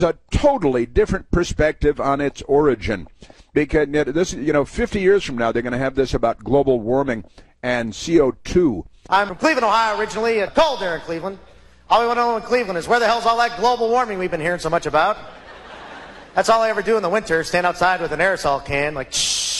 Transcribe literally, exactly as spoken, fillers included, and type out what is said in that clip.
A totally different perspective on its origin. Because this, you know, fifty years from now, they're going to have this about global warming and C O two. I'm from Cleveland, Ohio, originally. It's cold there in Cleveland. All we want to know in Cleveland is where the hell's all that global warming we've been hearing so much about? That's all I ever do in the winter, stand outside with an aerosol can, like, shh.